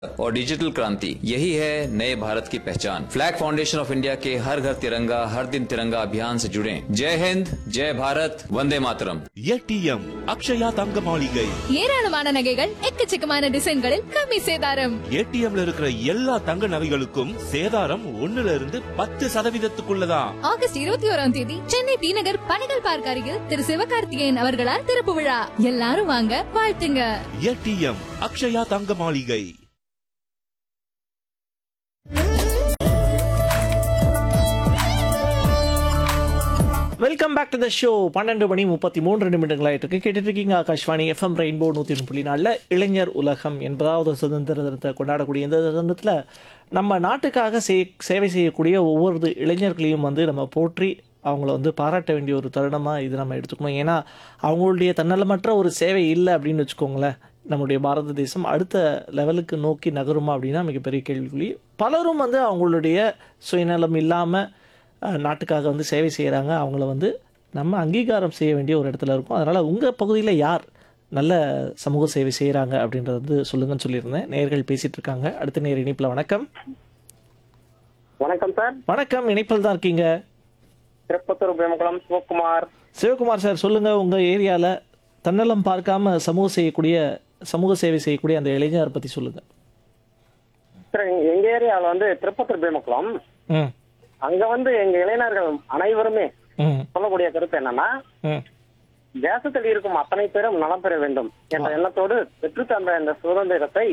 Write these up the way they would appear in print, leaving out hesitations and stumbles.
और डिजिटल क्रांति, यही है नए भारत की पहचान। फ्लैग फाउंडेशन ऑफ इंडिया के हर घर तिरंगा हर दिन तिरंगा अभियान से जुड़ें। जय हिंद, जय भारत, वंदे मातरम। ஏடிஎம் அக்ஷயா தங்க மாளிகை. ஏராளமான நகைகள் எக்கச்சக்கமான டிசைன்களில் கம்மி சேதாரம். ஏடிஎம்ல இருக்கிற எல்லா தங்க நகைகளுக்கும் சேதாரம் 1% ஆகஸ்ட் 21ஆம் தேதி சென்னை டி நகர் பணிகள் பார்க் அருகில் திரு சிவகார்த்திகேயன் அவர்களால் திறப்பு விழா. எல்லாரும் வாங்க, வாழ்த்துங்க. ஏடிஎம் அக்ஷயா தங்க மாளிகை. Welcome back to the show. 12:33 ஆயிட்டு இருக்கு. கேட்டுட்டு இருக்கீங்க ஆகாஷ்வாணி எஃப்எம் ரெயின்போ 103.4 இளைஞர் உலகம் 80வது சுதந்திர தினத்தை கொண்டாடக்கூடிய இந்த தருணத்தில் நம்ம நாட்டுக்காக சேவை செய்யக்கூடிய ஒவ்வொரு இளைஞர்களையும் நம்ம போற்றி அவங்கள பாராட்ட வேண்டிய ஒரு தருணமாக இது நம்ம எடுத்துக்கணும். ஏன்னா அவங்களுடைய தன்னலமற்ற ஒரு சேவை இல்லை அப்படின்னு வச்சுக்கோங்களேன், நம்முடைய பாரத தேசம் அடுத்த லெவலுக்கு நோக்கி நகருமா அப்படின்னா மிகப்பெரிய கேள்விக்குறி. பலரும் அவங்களுடைய சுயநலம் இல்லாமல் நாட்டுக்காக சேவை செய்கிறாங்க. அவங்கள நம்ம அங்கீகாரம் செய்ய வேண்டிய ஒரு இடத்துல இருக்கும். அதனால் உங்கள் பகுதியில் யார் நல்ல சமூக சேவை செய்கிறாங்க அப்படின்றது சொல்லுங்கன்னு சொல்லியிருந்தேன். நேயர்கள் பேசிகிட்டு இருக்காங்க. அடுத்த நேர் இணைப்பில். வணக்கம். வணக்கம் சார். வணக்கம், இணைப்பில் தான் இருக்கீங்க. திருப்பத்தூர் பிரேமகுளம் சிவகுமார். சிவகுமார் சார், சொல்லுங்கள், உங்கள் ஏரியாவில் தன்னலம் பார்க்காம சமூக சேவை செய்யக்கூடிய அந்த இளைஞரை பற்றி சொல்லுங்கள். சார், எங்க ஏரியாவில் திருப்பத்தூர் பிரேமகுளம். ம் அங்க எங்க இளைஞர்கள் அனைவருமே சொல்லக்கூடிய கருத்து என்னன்னா, தேசத்தில் இருக்கும் அத்தனை பேரும் நலம் பெற வேண்டும் என்ற எண்ணத்தோடு பெற்று தந்த இந்த சுதந்திரத்தை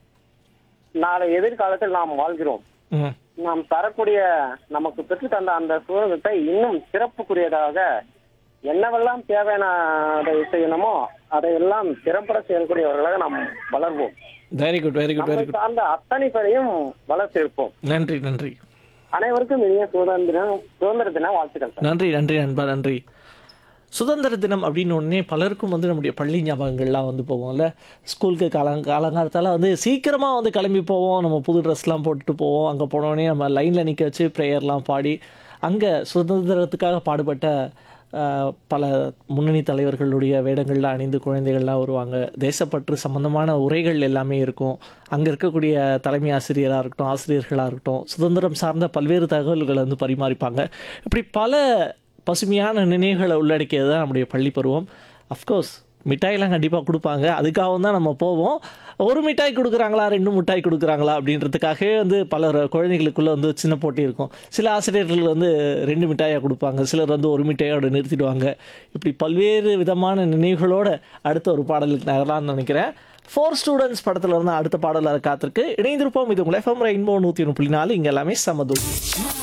நாளை எதிர்காலத்தில் நாம் வாழ்கிறோம். நாம் தரக்கூடிய நமக்கு பெற்று தந்த அந்த சுதந்திரத்தை இன்னும் சிறப்புக்குரியதாக என்னவெல்லாம் தேவையானதை செய்யணுமோ அதையெல்லாம் திறம்பட செய்யக்கூடியவர்களாக நாம் வளர்வோம். Very good, very good, very good. அந்த அத்தனை பேரையும் வளர்த்திருப்போம். நன்றி, நன்றி. அனைவருக்கும் இனிய சுதந்திர தின வாழ்த்துக்கள். நன்றி, நன்றி நண்பா, நன்றி. சுதந்திர தினம் அப்படின்னு உடனே பலருக்கும் நம்முடைய பள்ளி ஞாபகங்கள்லாம் போவோம்ல. ஸ்கூலுக்கு காலங்காலத்தால் சீக்கிரமாக கிளம்பி போவோம். நம்ம புது ட்ரெஸ்லாம் போட்டுட்டு போவோம். அங்கே போனோடனே நம்ம லைனில் நிற்க வச்சு ப்ரேயர்லாம் பாடி அங்கே சுதந்திரத்துக்காக பாடுபட்ட பல முன்னணி தலைவர்களுடைய வேடங்கள்லாம் அணிந்து குழந்தைகள்லாம் வருவாங்க. தேசப்பற்று சம்பந்தமான உரைகள் எல்லாமே இருக்கும். அங்கே இருக்கக்கூடிய தலைமை ஆசிரியராக இருக்கட்டும், ஆசிரியர்களாக இருக்கட்டும், சுதந்திரம் சார்ந்த பல்வேறு தகவல்களை பரிமாறிப்பாங்க. இப்படி பல பசுமையான நினைவுகளை உள்ளடக்கியது தான் நம்முடைய பள்ளி பருவம். அஃப்கோர்ஸ் மிட்டாயெல்லாம் கண்டிப்பாக கொடுப்பாங்க. அதுக்காகவும் தான் நம்ம போவோம். ஒரு மிட்டாய் கொடுக்குறாங்களா, 2 மிட்டாய் கொடுக்குறாங்களா அப்படின்றதுக்காகவே பல குழந்தைகளுக்குள்ளே சின்ன போட்டி இருக்கும். சில ஆசிரியர்கள் 2 மிட்டாயாக கொடுப்பாங்க, சிலர் 1 மிட்டாயோட நிறுத்திடுவாங்க. இப்படி பல்வேறு விதமான நினைவுகளோடு அடுத்த ஒரு பாடலுக்கு நகரலாம்னு நினைக்கிறேன். 4 ஸ்டூடெண்ட்ஸ் படத்தில் அடுத்த பாடலாக காத்திருக்கு. இணைந்திருப்போம். இது உங்கள் எஃப்எம் ரெயின்போ 103.4. இங்கே எல்லாமே சமதூ.